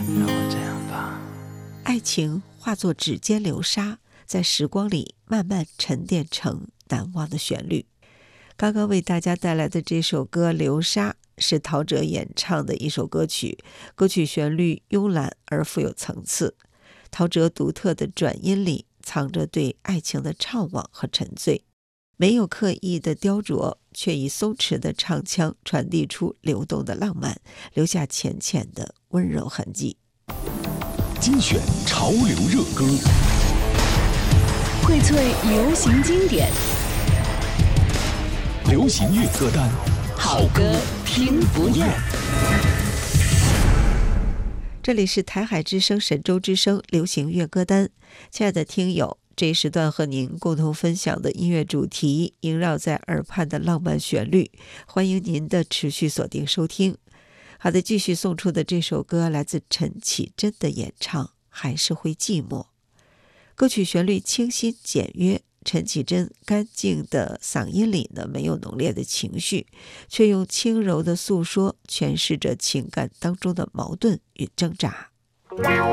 让我这样吧。 爱情化作指尖流沙，在时光里慢慢沉淀成难忘的旋律。刚刚为大家带来的这首歌《流沙》是陶喆演唱的一首歌曲，歌曲旋律慵懒而富有层次。陶喆独特的转音里藏着对爱情的怅惘和沉醉，没有刻意的雕琢，却以松弛的唱腔传递出流动的浪漫，留下浅浅的温柔痕迹。 精选潮流热歌， 荟萃流行经典， 流行乐歌单， 好歌听不厌。 这里是台海之声神州之声流行乐歌单，亲爱的听友，这一时段和您共同分享的音乐主题萦绕在耳畔的浪漫旋律，欢迎您的持续锁定收听。好的，继续送出的这首歌来自陈绮贞的演唱《还是会寂寞》。歌曲旋律清新简约，陈绮贞干净的嗓音里呢，没有浓烈的情绪，却用轻柔的诉说诠释着情感当中的矛盾与挣扎。